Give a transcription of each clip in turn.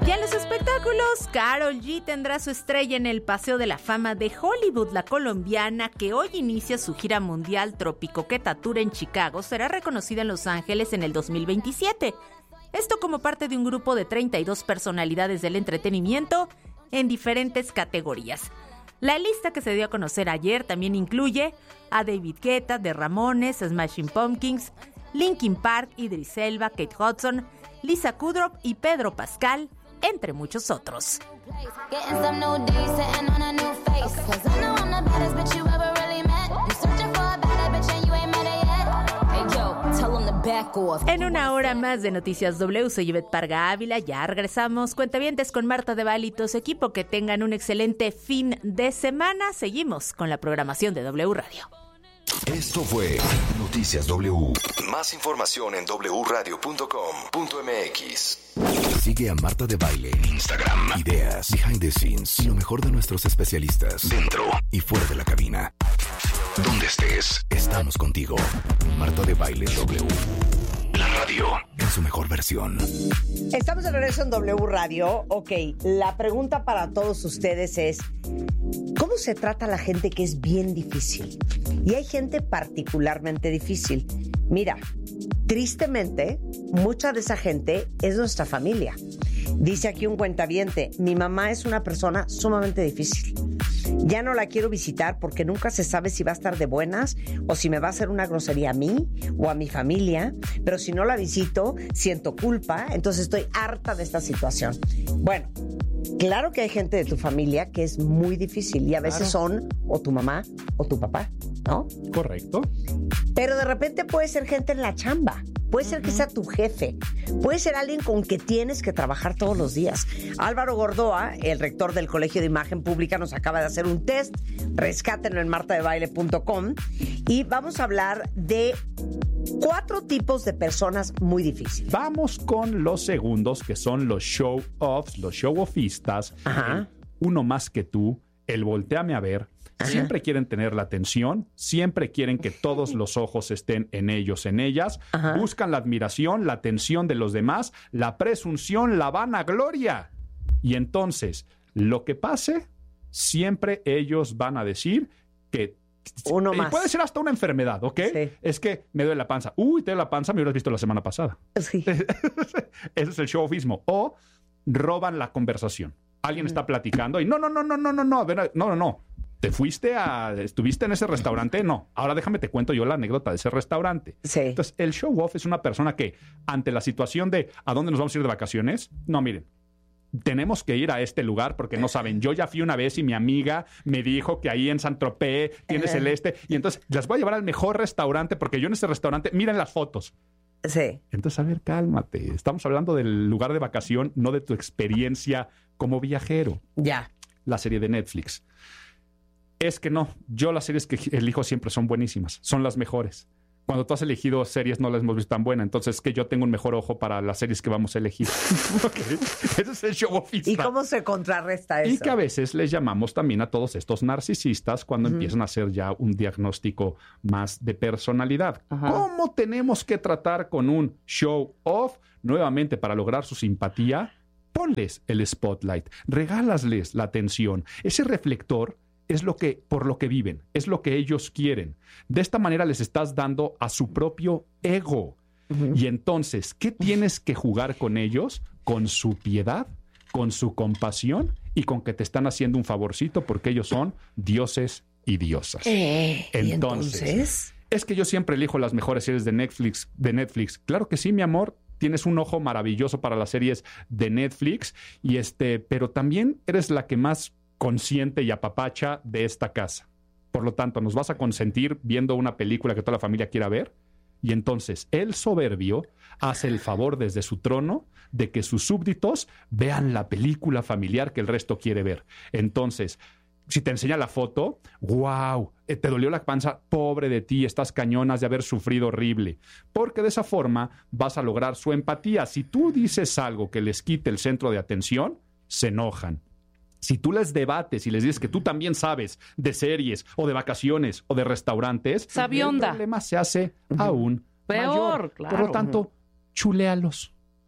Ya en los espectáculos, Karol G tendrá su estrella en el Paseo de la Fama de Hollywood. La colombiana, que hoy inicia su gira mundial Tropicoqueta Tour en Chicago, será reconocida en Los Ángeles en el 2027. Esto como parte de un grupo de 32 personalidades del entretenimiento en diferentes categorías. La lista que se dio a conocer ayer también incluye a David Guetta, The Ramones, Smashing Pumpkins, Linkin Park, Idris Elba, Kate Hudson, Lisa Kudrow y Pedro Pascal, entre muchos otros. En una hora más de Noticias W, soy Ivette Parga Ávila. Ya regresamos. Cuentavientes con Marta de Baile y todo su equipo. Que tengan un excelente fin de semana. Seguimos con la programación de W Radio. Esto fue Noticias W. Más información en wradio.com.mx. Sigue a Marta de Baile en Instagram. Ideas, behind the scenes y lo mejor de nuestros especialistas dentro y fuera de la cabina. Donde estés, estamos contigo. Marta de Baile W. La radio en su mejor versión. Estamos de regreso en W Radio. Ok, la pregunta para todos ustedes es: ¿cómo se trata a la gente que es bien difícil? Y hay gente particularmente difícil. Mira, tristemente, mucha de esa gente es nuestra familia. Dice aquí un cuentaviente: mi mamá es una persona sumamente difícil. Ya no la quiero visitar porque nunca se sabe si va a estar de buenas o si me va a hacer una grosería a mí o a mi familia, pero si no la visito, siento culpa, entonces estoy harta de esta situación. Bueno, claro que hay gente de tu familia que es muy difícil y a veces son o tu mamá o tu papá, ¿no? Correcto. Pero de repente puede ser gente en la chamba. Puede ser que sea tu jefe. Puede ser alguien con que tienes que trabajar todos los días. Álvaro Gordoa, el rector del Colegio de Imagen Pública, nos acaba de hacer un test. Rescátenlo en martadebaile.com. Y vamos a hablar de 4 tipos de personas muy difíciles. Vamos con los segundos, que son los show-offs, los show-offistas. Uno más que tú, el volteame a ver. Siempre quieren tener la atención, siempre quieren que todos los ojos estén en ellos, en ellas. Buscan la admiración, la atención de los demás, la presunción, la vanagloria. Y entonces, lo que pase, siempre ellos van a decir que... Uno más. Y puede ser hasta una enfermedad, ¿ok? Sí. Es que me duele la panza. Uy, te duele la panza, me hubieras visto la semana pasada. Sí. Ese es el show-offismo. O roban la conversación. Alguien está platicando y no. ¿Estuviste en ese restaurante? No. Ahora déjame te cuento yo la anécdota de ese restaurante. Sí. Entonces, el show-off es una persona que, ante la situación de ¿a dónde nos vamos a ir de vacaciones? No, miren, tenemos que ir a este lugar porque no saben. Yo ya fui una vez y mi amiga me dijo que ahí en Saint-Tropez tienes el y entonces las voy a llevar al mejor restaurante porque yo en ese restaurante, miren las fotos. Sí. Entonces, a ver, cálmate. Estamos hablando del lugar de vacación, no de tu experiencia como viajero. Ya. La serie de Netflix. Es que no, yo las series que elijo siempre son buenísimas, son las mejores. Cuando tú has elegido series no las hemos visto tan buenas, entonces es que yo tengo un mejor ojo para las series que vamos a elegir. Okay. Ese es el show-offista. ¿Y cómo se contrarresta eso? Y que a veces les llamamos también a todos estos narcisistas cuando empiezan a hacer ya un diagnóstico más de personalidad. ¿Cómo tenemos que tratar con un show-off? Nuevamente, para lograr su simpatía, ponles el spotlight, regálasles la atención, ese reflector. Es por lo que viven, es lo que ellos quieren. De esta manera les estás dando a su propio ego. Y entonces, ¿qué tienes que jugar con ellos? Con su piedad, con su compasión y con que te están haciendo un favorcito porque ellos son dioses y diosas. Entonces, es que yo siempre elijo las mejores series de Netflix. Claro que sí, mi amor. Tienes un ojo maravilloso para las series de Netflix pero también eres la que más consciente y apapacha de esta casa. Por lo tanto, nos vas a consentir viendo una película que toda la familia quiera ver, y entonces el soberbio hace el favor desde su trono de que sus súbditos vean la película familiar que el resto quiere ver. Entonces, si te enseña la foto, ¡wow! Te dolió la panza, pobre de ti, estás cañonas de haber sufrido horrible. Porque de esa forma vas a lograr su empatía. Si tú dices algo que les quite el centro de atención, se enojan. Si tú les debates y les dices que tú también sabes de series o de vacaciones o de restaurantes, sabionda, el problema se hace aún peor, mayor. Claro. Por lo tanto, chuléalos.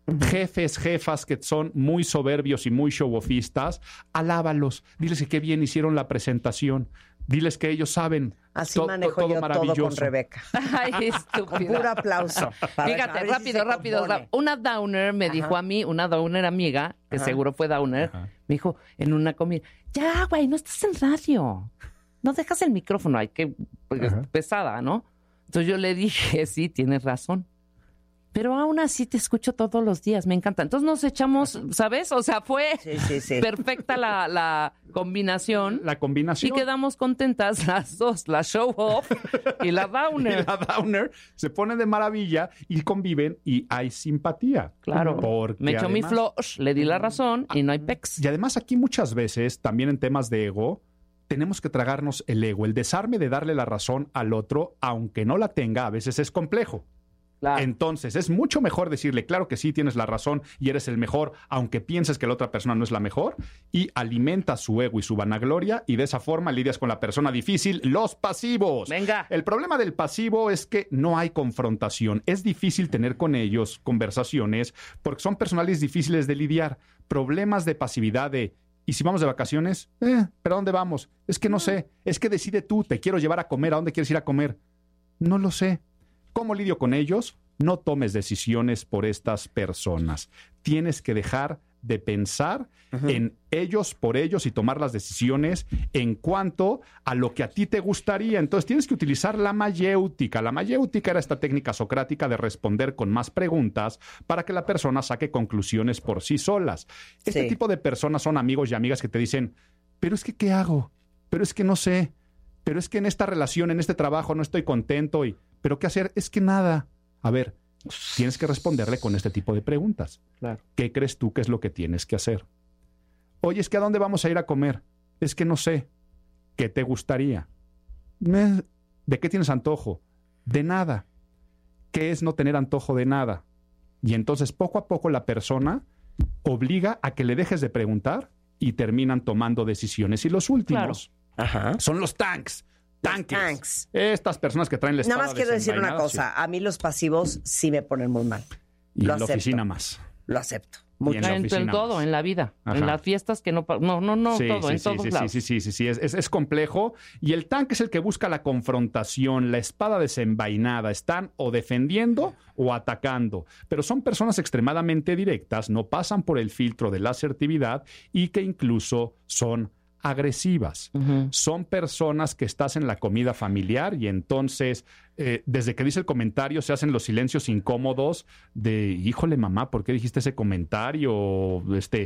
Jefes, jefas que son muy soberbios y muy showofistas, alábalos, diles que qué bien hicieron la presentación, diles que ellos saben. Así manejo yo todo con Rebeca. Ay, estúpida. Con puro aplauso. Fíjate, rápido. Una downer me dijo a mí, una downer amiga, que seguro fue downer, me dijo en una comida, ya, güey, no estás en radio. No dejas el micrófono, hay que pesada, ¿no? Entonces yo le dije, sí, tienes razón. Pero aún así te escucho todos los días, me encanta. Entonces nos echamos, ¿sabes? O sea, fue perfecta la combinación. La combinación. Y quedamos contentas las dos, la show off y la downer. Y la downer se pone de maravilla y conviven y hay simpatía. Claro. Porque me echó además, mi flush, le di la razón y no hay pecs. Y además aquí muchas veces, también en temas de ego, tenemos que tragarnos el ego. El desarme de darle la razón al otro, aunque no la tenga, a veces es complejo. Claro. Entonces, es mucho mejor decirle, claro que sí, tienes la razón y eres el mejor, aunque pienses que la otra persona no es la mejor, y alimentas su ego y su vanagloria, y de esa forma lidias con la persona difícil, los pasivos. Venga. El problema del pasivo es que no hay confrontación. Es difícil tener con ellos conversaciones porque son personales difíciles de lidiar. Problemas de pasividad de... ¿Y si vamos de vacaciones? ¿Pero a dónde vamos? Es que no sé. Es que decide tú. Te quiero llevar a comer. ¿A dónde quieres ir a comer? No lo sé. ¿Cómo lidio con ellos? No tomes decisiones por estas personas. Tienes que dejar de pensar en ellos por ellos y tomar las decisiones en cuanto a lo que a ti te gustaría. Entonces tienes que utilizar la mayéutica. La mayéutica era esta técnica socrática de responder con más preguntas para que la persona saque conclusiones por sí solas. Este tipo de personas son amigos y amigas que te dicen, pero es que ¿qué hago? Pero es que no sé. Pero es que en esta relación, en este trabajo no estoy contento. ¿Pero qué hacer? Es que nada. A ver, tienes que responderle con este tipo de preguntas. Claro. ¿Qué crees tú que es lo que tienes que hacer? Oye, es que ¿a dónde vamos a ir a comer? Es que no sé. ¿Qué te gustaría? ¿De qué tienes antojo? De nada. ¿Qué es no tener antojo de nada? Y entonces poco a poco la persona obliga a que le dejes de preguntar y terminan tomando decisiones. Y los últimos son los tanks. Tanques. Estas personas que traen la espada. Nada más quiero decir una cosa. A mí los pasivos sí me ponen muy mal. Y en la oficina más. Lo acepto. En todo, en la vida. En las fiestas que no, todo, en todos lados. Sí. Es complejo. Y el tanque es el que busca la confrontación, la espada desenvainada. Están o defendiendo o atacando. Pero son personas extremadamente directas, no pasan por el filtro de la asertividad y que incluso son agresivas. Son personas que estás en la comida familiar y entonces desde que dice el comentario se hacen los silencios incómodos de, híjole mamá, ¿por qué dijiste ese comentario?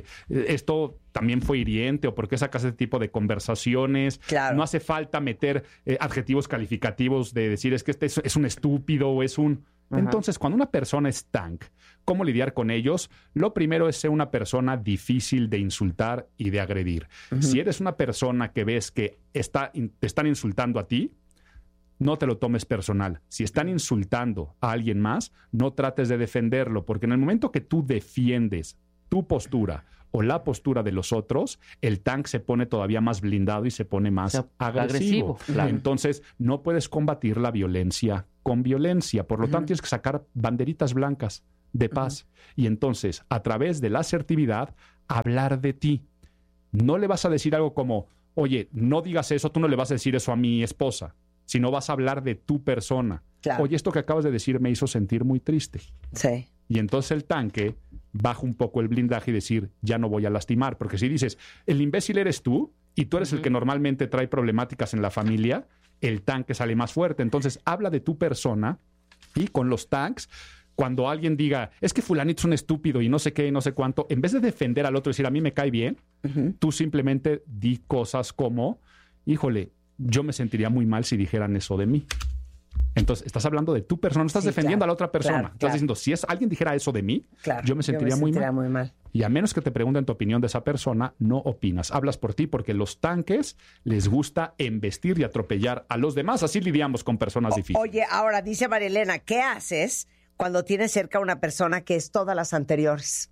Esto también fue hiriente o por qué sacas ese tipo de conversaciones. Claro. No hace falta meter adjetivos calificativos de decir es que este es un estúpido o es un... Entonces, cuando una persona es tank, ¿cómo lidiar con ellos? Lo primero es ser una persona difícil de insultar y de agredir. Si eres una persona que ves que te están insultando a ti, no te lo tomes personal. Si están insultando a alguien más, no trates de defenderlo, porque en el momento que tú defiendes tu postura o la postura de los otros, el tank se pone todavía más blindado y se pone más agresivo. Claro. Entonces, no puedes combatir la violencia con violencia. Por lo tanto, tienes que sacar banderitas blancas de paz. Y entonces, a través de la asertividad, hablar de ti. No le vas a decir algo como, oye, no digas eso, tú no le vas a decir eso a mi esposa, sino vas a hablar de tu persona. Claro. Oye, esto que acabas de decir me hizo sentir muy triste. Sí. Y entonces el tanque baja un poco el blindaje y decir, ya no voy a lastimar. Porque si dices, el imbécil eres tú y tú eres el que normalmente trae problemáticas en la familia, el tanque sale más fuerte. Entonces habla de tu persona y con los tanks, cuando alguien diga, es que fulanito es un estúpido y no sé qué, no sé cuánto, en vez de defender al otro y decir, a mí me cae bien, tú simplemente di cosas como, híjole, yo me sentiría muy mal si dijeran eso de mí. Entonces, estás hablando de tu persona, no estás defendiendo a la otra persona. Estás diciendo, si alguien dijera eso de mí, yo me sentiría muy mal. Y a menos que te pregunten tu opinión de esa persona, no opinas. Hablas por ti porque los tanques les gusta embestir y atropellar a los demás. Así lidiamos con personas difíciles. Oye, ahora dice María Elena, ¿qué haces cuando tienes cerca a una persona que es todas las anteriores?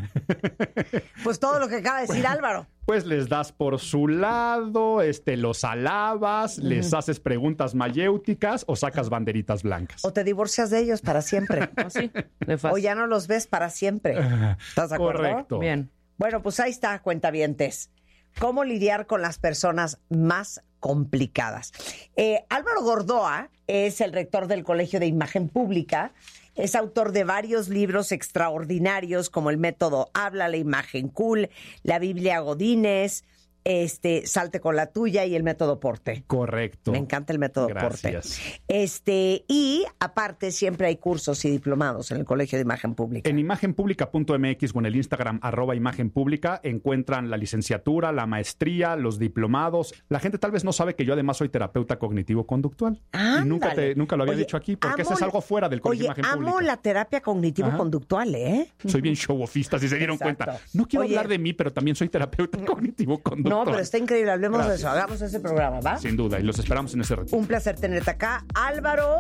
Pues todo lo que acaba de decir Álvaro. Pues les das por su lado, los alabas, les haces preguntas mayéuticas o sacas banderitas blancas. O te divorcias de ellos para siempre. Así. O ya no los ves para siempre. ¿Estás de acuerdo? Correcto. Bien. Bueno, pues ahí está, cuentavientes. ¿Cómo lidiar con las personas más complicadas? Álvaro Gordoa es el rector del Colegio de Imagen Pública. Es autor de varios libros extraordinarios como El Método Habla, La Imagen Cool, La Biblia Godínez, Salte con la tuya y El Método Porte. Correcto. Me encanta El Método Gracias. Porte. Y aparte siempre hay cursos y diplomados en el Colegio de Imagen Pública. En imagenpublica.mx o en el Instagram @imagenpublica encuentran la licenciatura, la maestría, los diplomados. La gente tal vez no sabe que yo además soy terapeuta cognitivo-conductual. Y nunca lo había dicho aquí, porque eso es algo fuera del Colegio de Imagen Pública. Amo la terapia cognitivo-conductual, ¿eh? Soy bien show-offista, si se dieron Exacto. cuenta. No quiero hablar de mí, pero también soy terapeuta cognitivo-conductual. No, pero está increíble. Hablemos Gracias. de eso. Hagamos ese programa, ¿va? Sin duda, y los esperamos en ese retiro. Un placer tenerte acá. Álvaro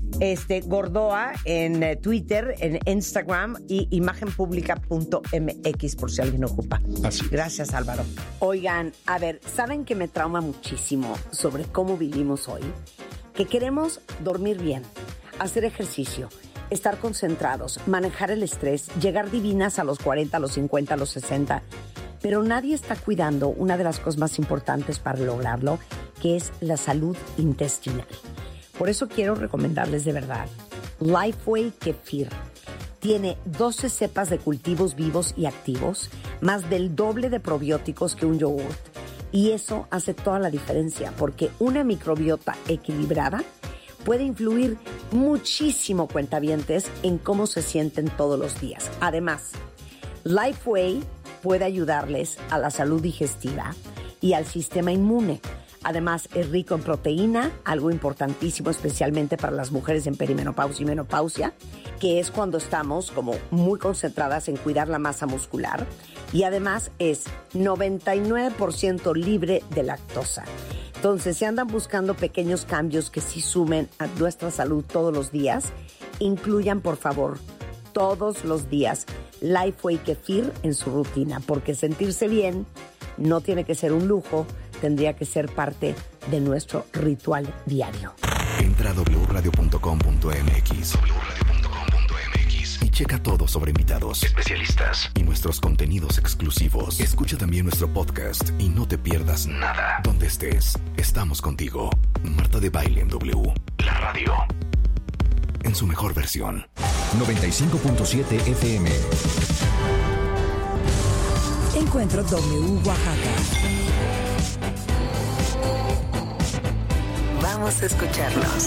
Gordoa en Twitter, en Instagram y imagenpublica.mx por si alguien ocupa. Así. Gracias, Álvaro. Oigan, a ver, ¿saben que me trauma muchísimo sobre cómo vivimos hoy? Que queremos dormir bien, hacer ejercicio, estar concentrados, manejar el estrés, llegar divinas a los 40, a los 50, a los 60... Pero nadie está cuidando una de las cosas más importantes para lograrlo, que es la salud intestinal. Por eso quiero recomendarles de verdad Lifeway Kefir. Tiene 12 cepas de cultivos vivos y activos, más del doble de probióticos que un yogurt. Y eso hace toda la diferencia, porque una microbiota equilibrada puede influir muchísimo, cuentavientes, en cómo se sienten todos los días. Además, Lifeway puede ayudarles a la salud digestiva y al sistema inmune. Además, es rico en proteína, algo importantísimo especialmente para las mujeres en perimenopausia y menopausia, que es cuando estamos como muy concentradas en cuidar la masa muscular. Y además es 99% libre de lactosa. Entonces, si andan buscando pequeños cambios que sí sumen a nuestra salud todos los días, incluyan, por favor, todos los días Lifeway Kefir en su rutina, porque sentirse bien no tiene que ser un lujo, tendría que ser parte de nuestro ritual diario. Entra a wradio.com.mx y checa todo sobre invitados, especialistas y nuestros contenidos exclusivos. Escucha también nuestro podcast y no te pierdas nada. Donde estés, estamos contigo. Marta de Baile en W, la radio, en su mejor versión. 95.7 FM. Encuentro W Oaxaca. Vamos a escucharlos.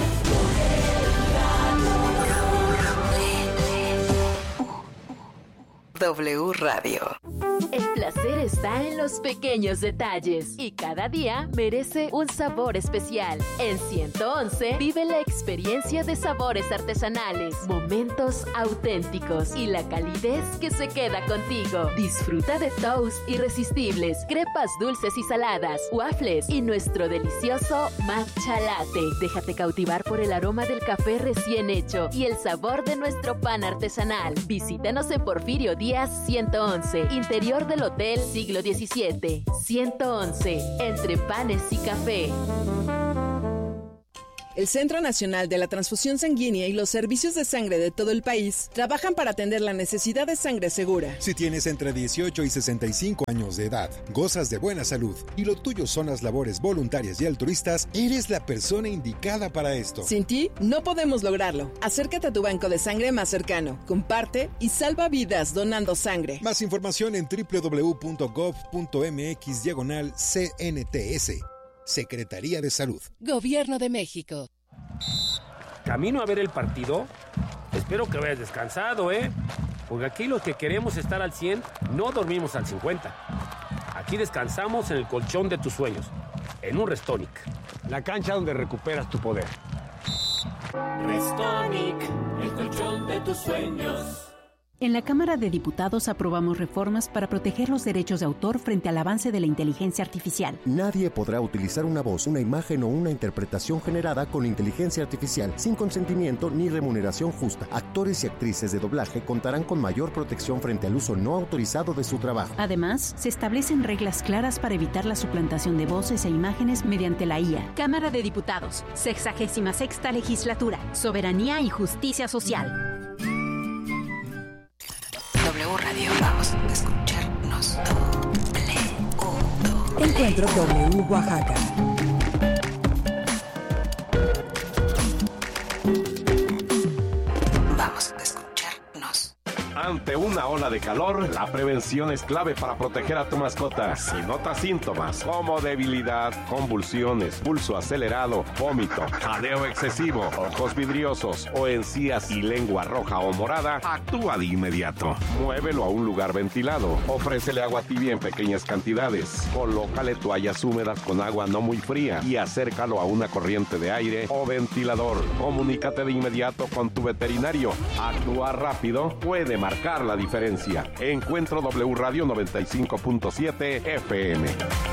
W Radio. El placer está en los pequeños detalles y cada día merece un sabor especial. En 111 vive la experiencia de sabores artesanales, momentos auténticos y la calidez que se queda contigo. Disfruta de toast irresistibles, crepas dulces y saladas, waffles y nuestro delicioso matcha latte. Déjate cautivar por el aroma del café recién hecho y el sabor de nuestro pan artesanal. Visítanos en Porfirio Díaz 111, interior del Hotel Siglo XVII. 111, entre panes y café. El Centro Nacional de la Transfusión Sanguínea y los servicios de sangre de todo el país trabajan para atender la necesidad de sangre segura. Si tienes entre 18 y 65 años de edad, gozas de buena salud y lo tuyo son las labores voluntarias y altruistas, eres la persona indicada para esto. Sin ti, no podemos lograrlo. Acércate a tu banco de sangre más cercano, comparte y salva vidas donando sangre. Más información en www.gov.mx/CNTS. Secretaría de Salud. Gobierno de México. ¿Camino a ver el partido? Espero que vayas descansado, ¿eh? Porque aquí los que queremos estar al 100, no dormimos al 50. Aquí descansamos en el colchón de tus sueños, en un Restonic. La cancha donde recuperas tu poder. Restonic, el colchón de tus sueños. En la Cámara de Diputados aprobamos reformas para proteger los derechos de autor frente al avance de la inteligencia artificial. Nadie podrá utilizar una voz, una imagen o una interpretación generada con inteligencia artificial sin consentimiento ni remuneración justa. Actores y actrices de doblaje contarán con mayor protección frente al uso no autorizado de su trabajo. Además, se establecen reglas claras para evitar la suplantación de voces e imágenes mediante la IA. Cámara de Diputados, 66ª Legislatura, Soberanía y Justicia Social. W Radio, vamos a escucharnos. Encuentro W Oaxaca. Vamos a escucharnos. Ante una ola de calor, la prevención es clave para proteger a tu mascota. Si notas síntomas como debilidad, convulsiones, pulso acelerado, vómito, jadeo excesivo, ojos vidriosos o encías y lengua roja o morada, actúa de inmediato. Muévelo a un lugar ventilado. Ofrécele agua tibia en pequeñas cantidades. Colócale toallas húmedas con agua no muy fría y acércalo a una corriente de aire o ventilador. Comunícate de inmediato con tu veterinario. Actuar rápido puede marcar la diferencia. Encuentro W Radio 95.7 FM.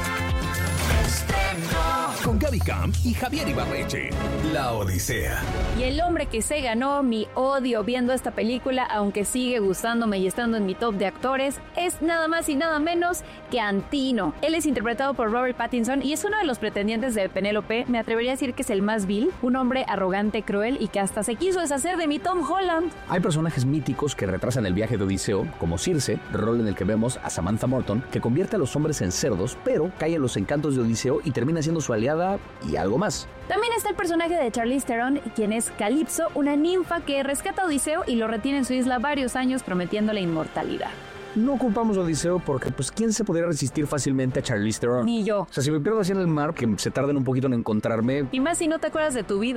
Con Gaby Camp y Javier Ibarreche. La Odisea. Y el hombre que se ganó mi odio viendo esta película, aunque sigue gustándome y estando en mi top de actores, es nada más y nada menos que Antino. Él es interpretado por Robert Pattinson y es uno de los pretendientes de Penélope. Me atrevería a decir que es el más vil, un hombre arrogante, cruel y que hasta se quiso deshacer de mi Tom Holland. Hay personajes míticos que retrasan el viaje de Odiseo, como Circe, rol en el que vemos a Samantha Morton, que convierte a los hombres en cerdos, pero cae en los encantos de Odiseo y termina siendo su aliada y algo más. También está el personaje de Charlize Theron, quien es Calipso, una ninfa que rescata a Odiseo y lo retiene en su isla varios años prometiéndole inmortalidad. No culpamos a Odiseo porque, pues, ¿quién se podría resistir fácilmente a Charlize Theron? Ni yo. O sea, si me pierdo así en el mar, que se tarden un poquito en encontrarme. Y más si no te acuerdas de tu vida.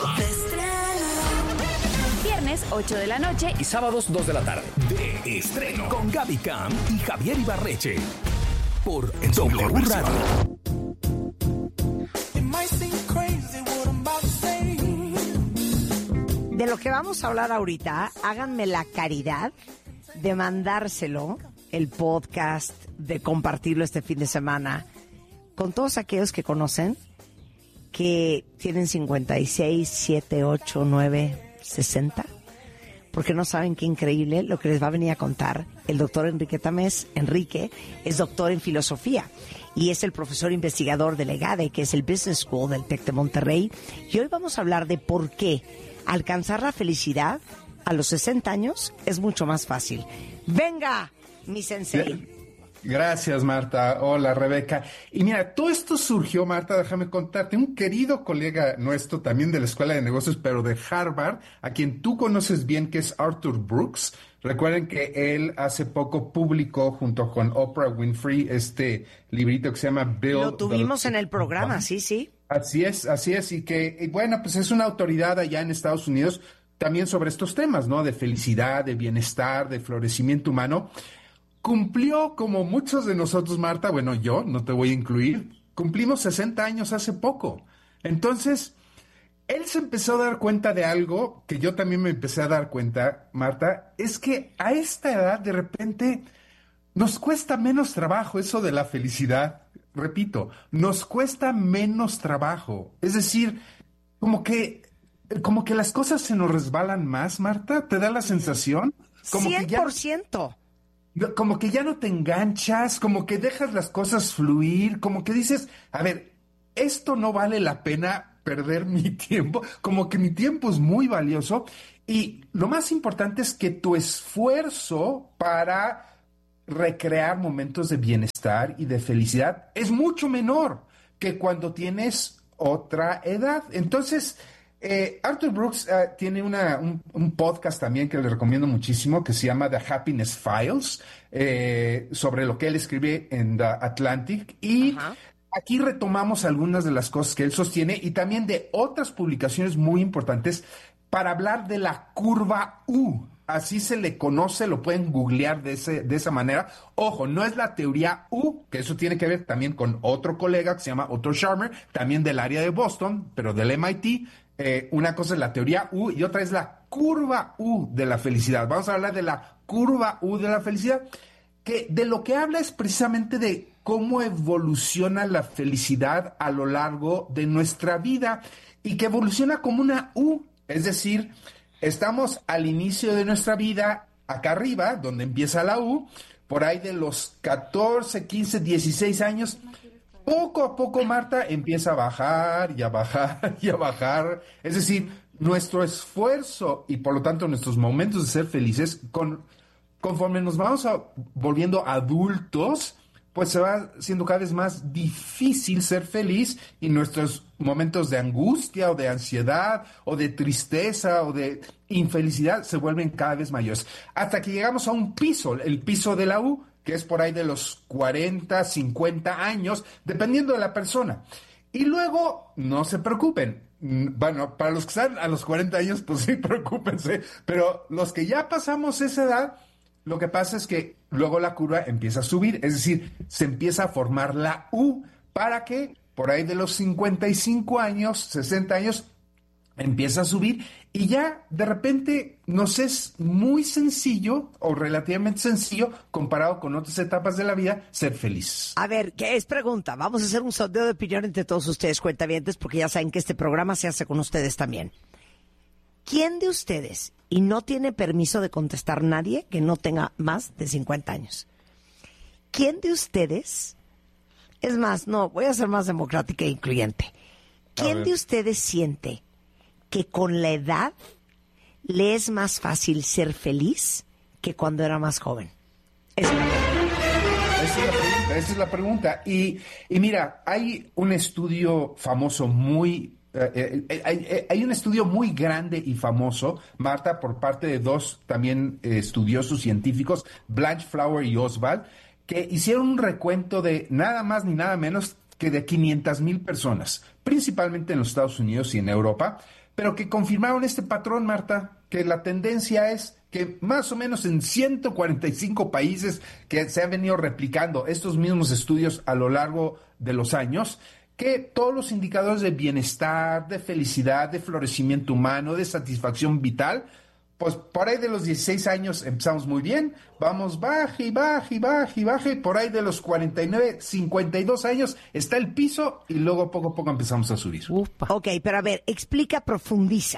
Viernes, 8 de la noche. Y sábados, 2 de la tarde. De estreno. Con Gaby Camp y Javier Ibarreche. Por W Radio. De lo que vamos a hablar ahorita, háganme la caridad de mandárselo, el podcast, de compartirlo este fin de semana, con todos aquellos que conocen, que tienen 56, 7, 8, 9, 60, porque no saben qué increíble lo que les va a venir a contar el doctor Enrique Tamés. Enrique es doctor en filosofía y es el profesor investigador del EGADE, que es el Business School del TEC de Monterrey. Y hoy vamos a hablar de por qué alcanzar la felicidad a los 60 años es mucho más fácil. ¡Venga, mi sensei! Gracias, Marta. Hola, Rebeca. Y mira, todo esto surgió, Marta, déjame contarte, un querido colega nuestro, también de la Escuela de Negocios, pero de Harvard, a quien tú conoces bien, que es Arthur Brooks. Recuerden que él hace poco publicó, junto con Oprah Winfrey, este librito que se llama Build. Lo tuvimos en el programa, sí. Así es. Y bueno, pues es una autoridad allá en Estados Unidos también sobre estos temas, ¿no? De felicidad, de bienestar, de florecimiento humano. Cumplió, como muchos de nosotros, Marta, bueno, yo no te voy a incluir, cumplimos 60 años hace poco. Entonces, él se empezó a dar cuenta de algo que yo también me empecé a dar cuenta, Marta, es que a esta edad, de repente, nos cuesta menos trabajo eso de la felicidad. Repito, nos cuesta menos trabajo. Es decir, como que las cosas se nos resbalan más, Marta. ¿Te da la sensación? Como 100%. Como que ya no te enganchas, como que dejas las cosas fluir, como que dices, a ver, esto no vale la pena perder mi tiempo, como que mi tiempo es muy valioso. Y lo más importante es que tu esfuerzo para recrear momentos de bienestar y de felicidad es mucho menor que cuando tienes otra edad. Entonces, Arthur Brooks tiene un podcast también que le recomiendo muchísimo, que se llama The Happiness Files, sobre lo que él escribe en The Atlantic. Y aquí retomamos algunas de las cosas que él sostiene y también de otras publicaciones muy importantes para hablar de la curva U. Así se le conoce, lo pueden googlear de esa manera. Ojo, no es la teoría U, que eso tiene que ver también con otro colega que se llama Otto Scharmer, también del área de Boston, pero del MIT. Una cosa es la teoría U y otra es la curva U de la felicidad. Vamos a hablar de la curva U de la felicidad, que de lo que habla es precisamente de cómo evoluciona la felicidad a lo largo de nuestra vida y que evoluciona como una U, es decir, estamos al inicio de nuestra vida, acá arriba, donde empieza la U, por ahí de los 14, 15, 16 años, poco a poco, Marta, empieza a bajar y a bajar y a bajar. Es decir, nuestro esfuerzo y por lo tanto nuestros momentos de ser felices, conforme nos vamos volviendo adultos, pues se va siendo cada vez más difícil ser feliz y nuestros momentos de angustia o de ansiedad o de tristeza o de infelicidad se vuelven cada vez mayores. Hasta que llegamos a un piso, el piso de la U, que es por ahí de los 40, 50 años, dependiendo de la persona. Y luego, no se preocupen. Bueno, para los que están a los 40 años, pues sí, preocúpense. Pero los que ya pasamos esa edad, lo que pasa es que luego la curva empieza a subir, es decir, se empieza a formar la U para que por ahí de los 55 años, 60 años, empieza a subir y ya de repente nos es muy sencillo o relativamente sencillo comparado con otras etapas de la vida ser feliz. A ver, ¿qué es pregunta? Vamos a hacer un sondeo de opinión entre todos ustedes, cuentavientes, porque ya saben que este programa se hace con ustedes también. ¿Quién de ustedes, y no tiene permiso de contestar nadie que no tenga más de 50 años, quién de ustedes, es más, no, voy a ser más democrática e incluyente, quién de ustedes siente que con la edad le es más fácil ser feliz que cuando era más joven? Esa es la pregunta. Y mira, hay un estudio famoso muy... hay un estudio muy grande y famoso, Marta, por parte de dos también estudiosos científicos, Blanche Flower y Oswald, que hicieron un recuento de nada más ni nada menos que de 500,000 personas, principalmente en los Estados Unidos y en Europa, pero que confirmaron este patrón, Marta, que la tendencia es que más o menos en 145 países que se han venido replicando estos mismos estudios a lo largo de los años, que todos los indicadores de bienestar, de felicidad, de florecimiento humano, de satisfacción vital, pues por ahí de los 16 años empezamos muy bien, vamos baje y baje y baje y baje, por ahí de los 49, 52 años está el piso y luego poco a poco empezamos a subir. Ok, pero a ver, explica, profundiza.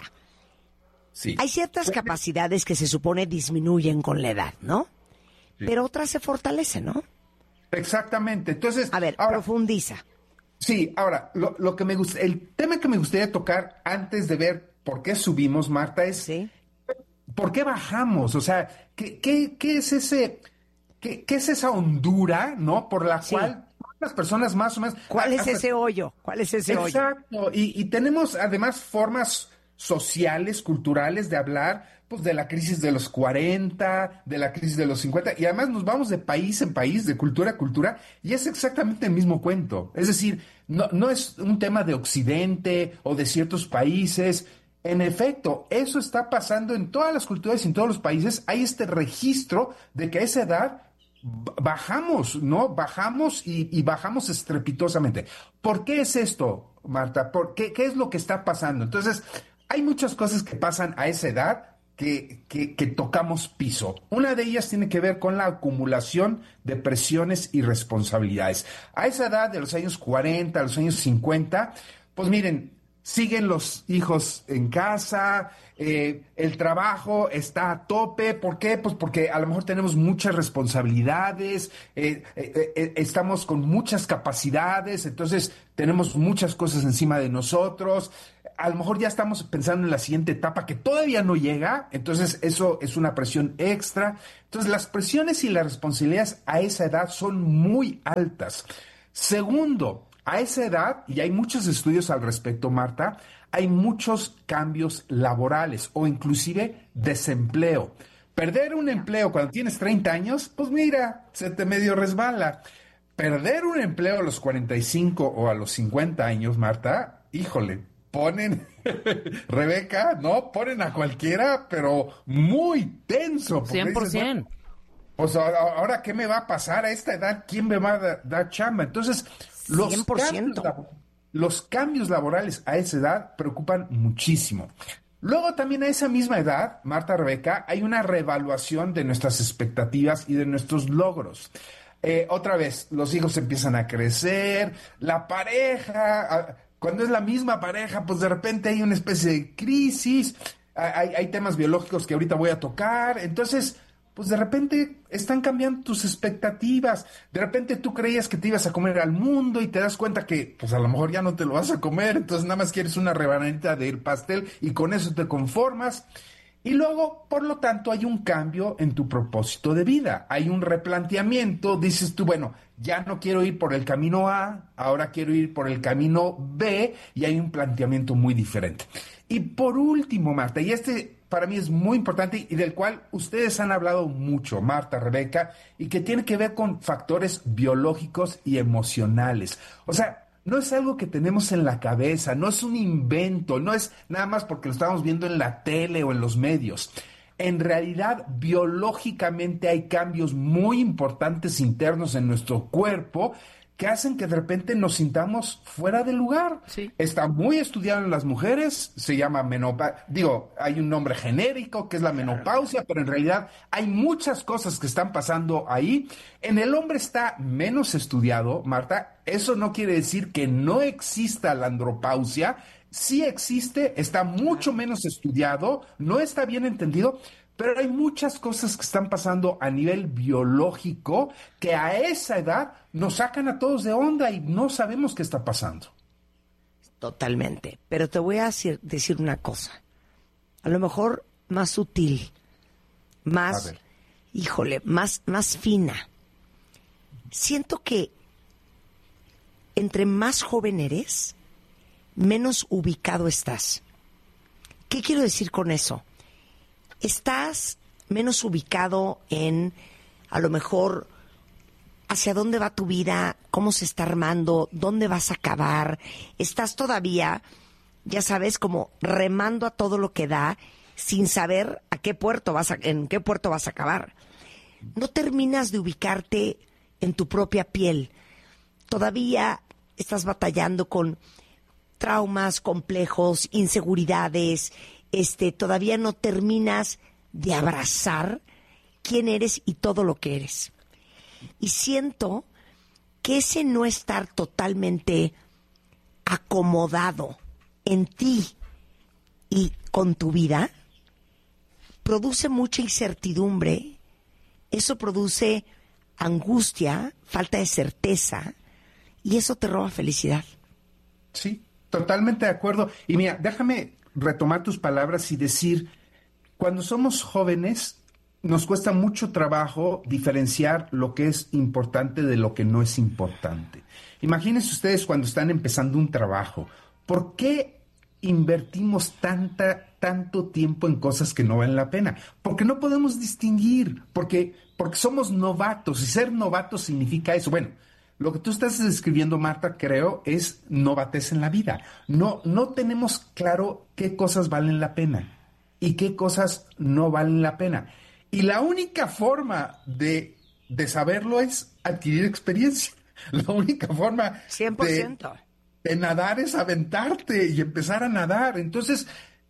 Sí. Hay ciertas capacidades que se supone disminuyen con la edad, ¿no? Sí. Pero otras se fortalecen, ¿no? Exactamente. Entonces, a ver, ahora, profundiza. Sí, ahora, lo que me gusta, el tema que me gustaría tocar antes de ver por qué subimos, Marta, es ¿sí? ¿Por qué bajamos? O sea, ¿qué es ese, qué es esa hondura, ¿no? Por la cual las personas más o menos... ¿Cuál es ese hoyo? ¿Cuál es ese hoyo? Exacto. Y tenemos además formas sociales, culturales de hablar, pues de la crisis de los 40, de la crisis de los 50, y además nos vamos de país en país, de cultura a cultura, y es exactamente el mismo cuento. Es decir, no es un tema de Occidente o de ciertos países. En efecto, eso está pasando en todas las culturas y en todos los países. Hay este registro de que a esa edad bajamos, ¿no? Bajamos y bajamos estrepitosamente. ¿Por qué es esto, Marta? ¿Qué es lo que está pasando? Entonces, hay muchas cosas que pasan a esa edad que tocamos piso. Una de ellas tiene que ver con la acumulación de presiones y responsabilidades. A esa edad, de los años 40, a los años 50, pues miren, siguen los hijos en casa, el trabajo está a tope. ¿Por qué? Pues porque a lo mejor tenemos muchas responsabilidades, estamos con muchas capacidades, entonces tenemos muchas cosas encima de nosotros. A lo mejor ya estamos pensando en la siguiente etapa que todavía no llega, entonces eso es una presión extra. Entonces las presiones y las responsabilidades a esa edad son muy altas. Segundo, a esa edad, y hay muchos estudios al respecto, Marta, hay muchos cambios laborales o inclusive desempleo. Perder un empleo cuando tienes 30 años, pues mira, se te medio resbala. Perder un empleo a los 45 o a los 50 años, Marta, híjole, ponen, Rebeca, ¿no? Ponen a cualquiera, pero muy tenso. 100%. Dices, pues ahora, ¿qué me va a pasar a esta edad? ¿Quién me va a dar chamba? Entonces, los cambios laborales a esa edad preocupan muchísimo. Luego también a esa misma edad, Marta, Rebeca, hay una reevaluación de nuestras expectativas y de nuestros logros. Otra vez, los hijos empiezan a crecer, la pareja, cuando es la misma pareja, pues de repente hay una especie de crisis, hay temas biológicos que ahorita voy a tocar, entonces, pues de repente están cambiando tus expectativas, de repente tú creías que te ibas a comer al mundo y te das cuenta que, pues a lo mejor ya no te lo vas a comer, entonces nada más quieres una rebanadita del pastel y con eso te conformas. Y luego, por lo tanto, hay un cambio en tu propósito de vida. Hay un replanteamiento. Dices tú, bueno, ya no quiero ir por el camino A, ahora quiero ir por el camino B, y hay un planteamiento muy diferente. Y por último, Marta, y este para mí es muy importante y del cual ustedes han hablado mucho, Marta, Rebeca, y que tiene que ver con factores biológicos y emocionales. O sea, no es algo que tenemos en la cabeza, no es un invento, no es nada más porque lo estamos viendo en la tele o en los medios. En realidad, biológicamente hay cambios muy importantes internos en nuestro cuerpo que hacen que de repente nos sintamos fuera de lugar. Sí. Está muy estudiado en las mujeres, se llama menopausia, hay un nombre genérico que es la menopausia, pero en realidad hay muchas cosas que están pasando ahí. En el hombre está menos estudiado, Marta. Eso no quiere decir que no exista la andropausia. Sí existe, está mucho menos estudiado, no está bien entendido, pero hay muchas cosas que están pasando a nivel biológico que a esa edad nos sacan a todos de onda y no sabemos qué está pasando. Totalmente. Pero te voy a decir una cosa. A lo mejor más sutil, más, más fina. Siento que entre más joven eres, menos ubicado estás. ¿Qué quiero decir con eso? Estás menos ubicado en, a lo mejor, hacia dónde va tu vida, cómo se está armando, dónde vas a acabar. Estás todavía, ya sabes, como remando a todo lo que da, sin saber en qué puerto vas a acabar. No terminas de ubicarte en tu propia piel. Todavía estás batallando con traumas complejos, inseguridades. Todavía no terminas de abrazar quién eres y todo lo que eres. Y siento que ese no estar totalmente acomodado en ti y con tu vida produce mucha incertidumbre, eso produce angustia, falta de certeza, y eso te roba felicidad. Sí, totalmente de acuerdo. Y mira, déjame retomar tus palabras y decir, cuando somos jóvenes nos cuesta mucho trabajo diferenciar lo que es importante de lo que no es importante. Imagínense ustedes cuando están empezando un trabajo, ¿por qué invertimos tanto tiempo en cosas que no valen la pena? Porque no podemos distinguir, porque somos novatos, y ser novatos significa eso. Bueno, lo que tú estás describiendo, Marta, creo, es novatez en la vida. No tenemos claro qué cosas valen la pena y qué cosas no valen la pena. Y la única forma de saberlo es adquirir experiencia. La única forma 100%. De nadar es aventarte y empezar a nadar. Entonces,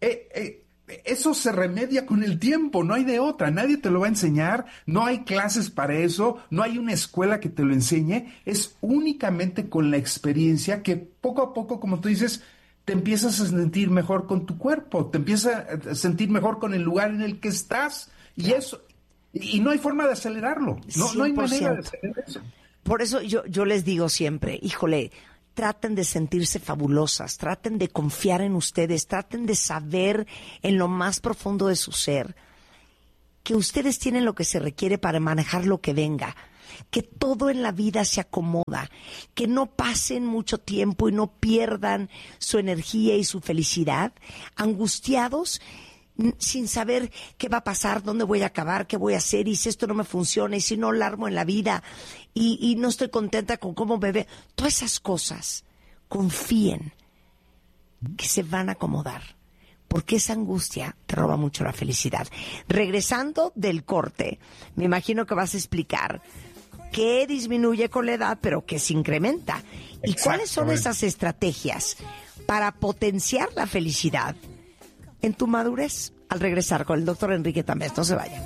eso se remedia con el tiempo, no hay de otra, nadie te lo va a enseñar, no hay clases para eso, no hay una escuela que te lo enseñe, es únicamente con la experiencia que poco a poco, como tú dices, te empiezas a sentir mejor con tu cuerpo, te empiezas a sentir mejor con el lugar en el que estás, y eso, y no hay forma de acelerarlo, no hay manera de acelerar eso. Por eso yo les digo siempre, híjole, traten de sentirse fabulosas, traten de confiar en ustedes, traten de saber en lo más profundo de su ser que ustedes tienen lo que se requiere para manejar lo que venga, que todo en la vida se acomoda, que no pasen mucho tiempo y no pierdan su energía y su felicidad angustiados sin saber qué va a pasar, dónde voy a acabar, qué voy a hacer, y si esto no me funciona, y si no la armo en la vida, y no estoy contenta con cómo me ve. Todas esas cosas, confíen que se van a acomodar, porque esa angustia te roba mucho la felicidad. Regresando del corte, me imagino que vas a explicar qué disminuye con la edad, pero qué se incrementa. ¿Y cuáles son esas estrategias para potenciar la felicidad en tu madurez. Al regresar con el doctor Enrique Tamés, no se vayan.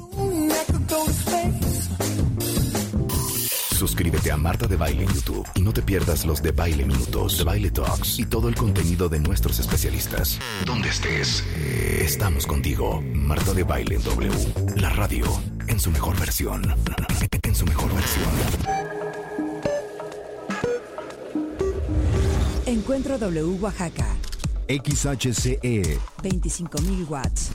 Suscríbete a Marta de Baile en YouTube y no te pierdas los de Baile Minutos, de Baile Talks y todo el contenido de nuestros especialistas. Donde estés, estamos contigo. Marta de Baile en W, la radio en su mejor versión. En su mejor versión. Encuentro W Oaxaca. XHCE 25,000 watts.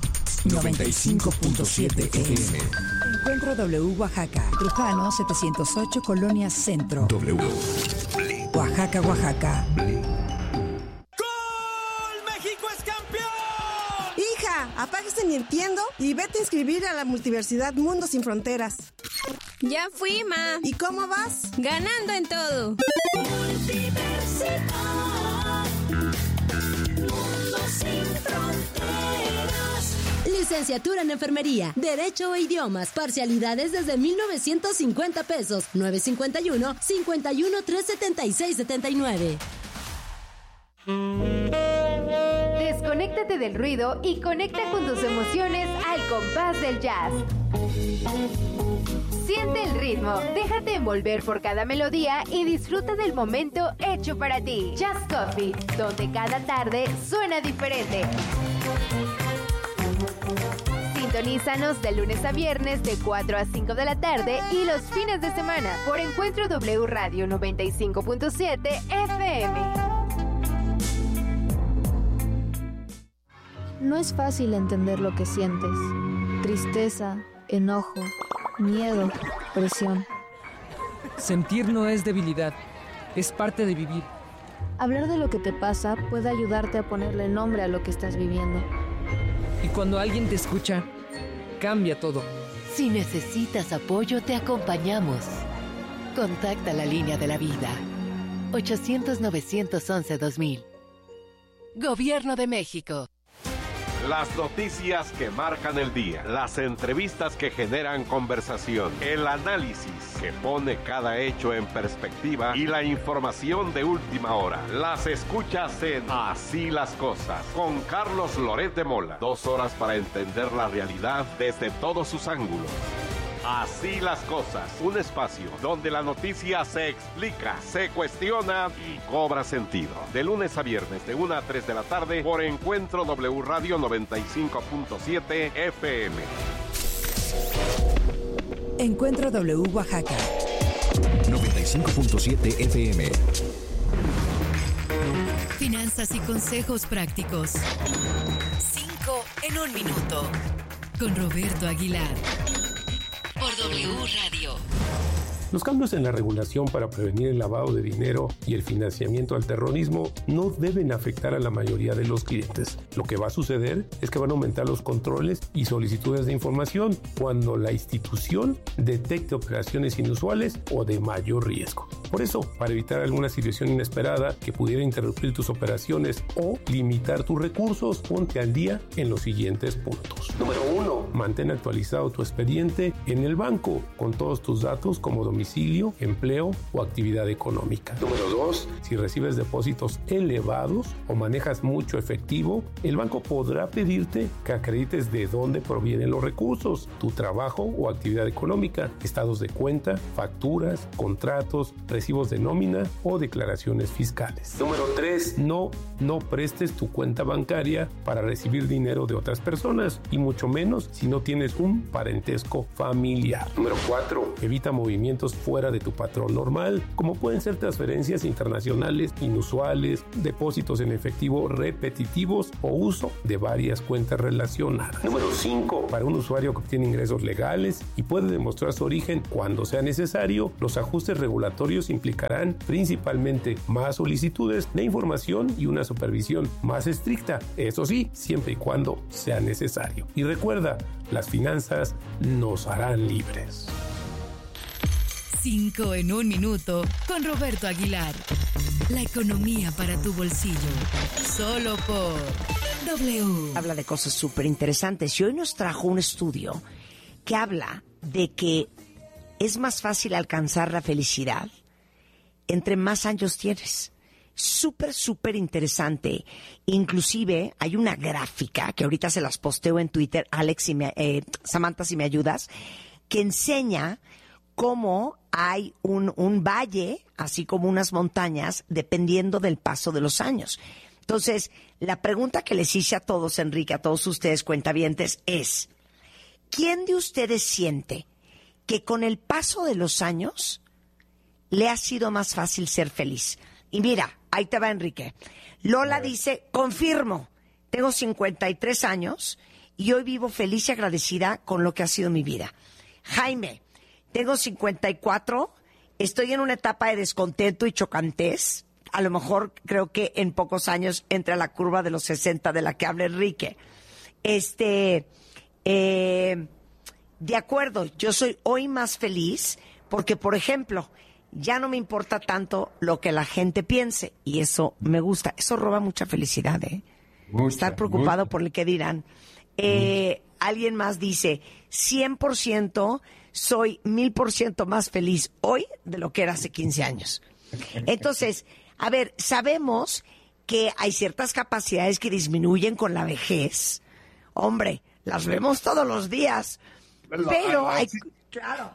95.7 FM. Encuentro W Oaxaca. Trujano 708, Colonia Centro. W. Oaxaca, Oaxaca. Hija, apaga este Nintendo y vete a inscribir a la Multiversidad Mundo Sin Fronteras. Ya fui, ma. ¿Y cómo vas? Ganando en todo. Multiversidad. Mundo Sin Fronteras. Licenciatura en Enfermería, Derecho e Idiomas, parcialidades desde 1,950 pesos, 951-51-376-79. Desconéctate del ruido y conecta con tus emociones al compás del jazz. Siente el ritmo, déjate envolver por cada melodía y disfruta del momento hecho para ti. Jazz Coffee, donde cada tarde suena diferente. Sintonízanos de lunes a viernes de 4 a 5 de la tarde y los fines de semana por Encuentro W Radio 95.7 FM. No es fácil entender lo que sientes. Tristeza, enojo, miedo, presión. Sentir no es debilidad, es parte de vivir. Hablar de lo que te pasa puede ayudarte a ponerle nombre a lo que estás viviendo. Y cuando alguien te escucha, cambia todo. Si necesitas apoyo, te acompañamos. Contacta la línea de la vida. 800-911-2000. Gobierno de México. Las noticias que marcan el día, las entrevistas que generan conversación, el análisis que pone cada hecho en perspectiva y la información de última hora. Las escuchas en Así las Cosas, con Carlos Loret de Mola. 2 horas para entender la realidad desde todos sus ángulos. Así las Cosas, un espacio donde la noticia se explica, se cuestiona y cobra sentido. De lunes a viernes, de 1 a 3 de la tarde, por Encuentro W Radio 95.7 FM. Encuentro W Oaxaca. 95.7 FM. Finanzas y consejos prácticos. 5 en 1 minuto. Con Roberto Aguilar. Por W Radio. Los cambios en la regulación para prevenir el lavado de dinero y el financiamiento al terrorismo no deben afectar a la mayoría de los clientes. Lo que va a suceder es que van a aumentar los controles y solicitudes de información cuando la institución detecte operaciones inusuales o de mayor riesgo. Por eso, para evitar alguna situación inesperada que pudiera interrumpir tus operaciones o limitar tus recursos, ponte al día en los siguientes puntos. Número 1. Mantén actualizado tu expediente en el banco con todos tus datos como domicilio, empleo o actividad económica. Número 2. Si recibes depósitos elevados o manejas mucho efectivo, el banco podrá pedirte que acredites de dónde provienen los recursos, tu trabajo o actividad económica, estados de cuenta, facturas, contratos, recibos de nómina o declaraciones fiscales. Número 3. No prestes tu cuenta bancaria para recibir dinero de otras personas y mucho menos si no tienes un parentesco familiar. Número 4. Evita movimientos fuera de tu patrón normal, como pueden ser transferencias internacionales inusuales, depósitos en efectivo repetitivos o uso de varias cuentas relacionadas. Número 5. Para un usuario que obtiene ingresos legales y puede demostrar su origen cuando sea necesario, los ajustes regulatorios implicarán principalmente más solicitudes de información y una supervisión más estricta, eso sí, siempre y cuando sea necesario. Y recuerda, las finanzas nos harán libres. 5 en 1 minuto con Roberto Aguilar. La economía para tu bolsillo. Solo por W. Habla de cosas súper interesantes y hoy nos trajo un estudio que habla de que es más fácil alcanzar la felicidad entre más años tienes. súper, súper interesante. Inclusive hay una gráfica que ahorita se las posteo en Twitter, Alex y Samantha, si me ayudas, que enseña cómo hay un valle, así como unas montañas, dependiendo del paso de los años. Entonces, la pregunta que les hice a todos, Enrique, a todos ustedes cuentavientes, es: ¿quién de ustedes siente que con el paso de los años le ha sido más fácil ser feliz? Y mira, ahí te va, Enrique. Lola dice: confirmo, tengo 53 años y hoy vivo feliz y agradecida con lo que ha sido mi vida. Jaime: tengo 54, estoy en una etapa de descontento y chocantez. A lo mejor creo que en pocos años entra la curva de los 60 de la que habla Enrique. De acuerdo, yo soy hoy más feliz porque, por ejemplo, ya no me importa tanto lo que la gente piense, y eso me gusta. Eso roba mucha felicidad, ¿eh? Estar preocupado por el que dirán. Alguien más dice: 100%, soy 1000% más feliz hoy de lo que era hace 15 años. Entonces, a ver, sabemos que hay ciertas capacidades que disminuyen con la vejez. Hombre, las vemos todos los días. Pero hay... Claro.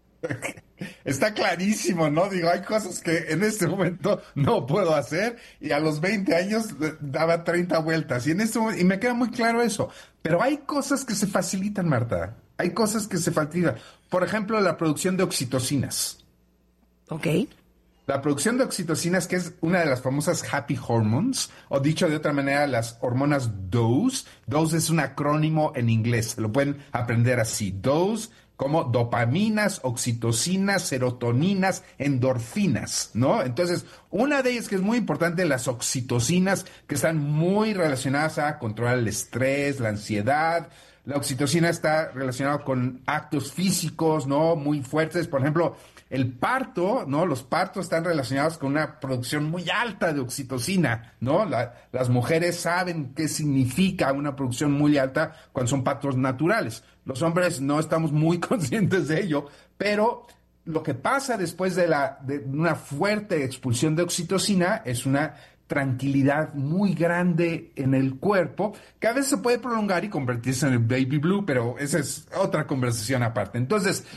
Está clarísimo, ¿no? Digo, hay cosas que en este momento no puedo hacer y a los 20 años daba 30 vueltas. Y me queda muy claro eso. Pero hay cosas que se facilitan, Marta. Hay cosas que se facilitan. Por ejemplo, la producción de oxitocinas. Ok. La producción de oxitocinas, que es una de las famosas happy hormones, o dicho de otra manera, las hormonas DOSE. DOSE es un acrónimo en inglés, lo pueden aprender así. DOSE, como dopaminas, oxitocinas, serotoninas, endorfinas, ¿no? Entonces, una de ellas que es muy importante, las oxitocinas, que están muy relacionadas a controlar el estrés, la ansiedad. La oxitocina está relacionada con actos físicos, ¿no? Muy fuertes. Por ejemplo, el parto, ¿no? Los partos están relacionados con una producción muy alta de oxitocina, ¿no? Las mujeres saben qué significa una producción muy alta cuando son partos naturales. Los hombres no estamos muy conscientes de ello, pero lo que pasa después de una fuerte expulsión de oxitocina es una tranquilidad muy grande en el cuerpo, que a veces se puede prolongar y convertirse en el baby blue, pero esa es otra conversación aparte. Entonces,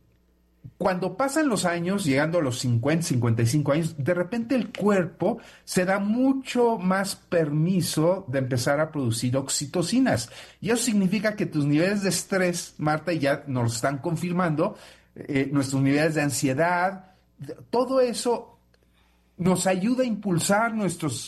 cuando pasan los años, llegando a los 50, 55 años, de repente el cuerpo se da mucho más permiso de empezar a producir oxitocinas. Y eso significa que tus niveles de estrés, Marta, ya nos lo están confirmando, nuestros niveles de ansiedad, todo eso nos ayuda a impulsar nuestras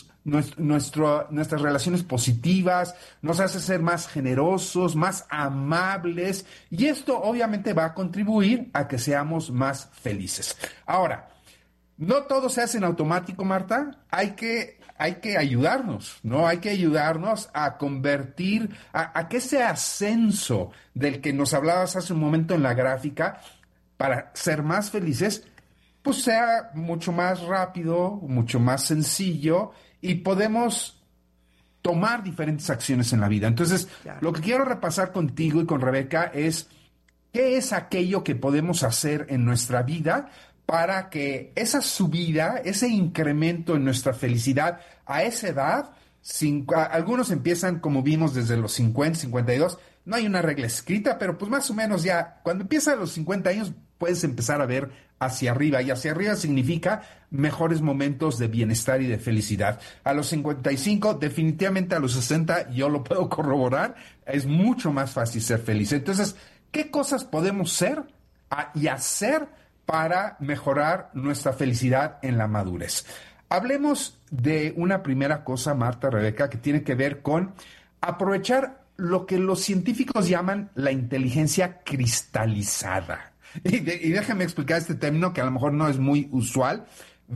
relaciones positivas, nos hace ser más generosos, más amables, y esto obviamente va a contribuir a que seamos más felices. Ahora, no todo se hace en automático, Marta. Hay que ayudarnos, ¿no? Hay que ayudarnos a convertir, a que ese ascenso del que nos hablabas hace un momento en la gráfica, para ser más felices, pues sea mucho más rápido, mucho más sencillo, y podemos tomar diferentes acciones en la vida. Entonces, claro, lo que quiero repasar contigo y con Rebeca es qué es aquello que podemos hacer en nuestra vida para que esa subida, ese incremento en nuestra felicidad a esa edad, algunos empiezan, como vimos, desde los 50, 52, no hay una regla escrita, pero pues más o menos ya, cuando empieza a los 50 años, puedes empezar a ver hacia arriba, y hacia arriba significa mejores momentos de bienestar y de felicidad. A los 55, definitivamente a los 60, yo lo puedo corroborar, es mucho más fácil ser feliz. Entonces, ¿qué cosas podemos ser y hacer para mejorar nuestra felicidad en la madurez? Hablemos de una primera cosa, Marta, Rebeca, que tiene que ver con aprovechar lo que los científicos llaman la inteligencia cristalizada. Y déjame explicar este término que a lo mejor no es muy usual.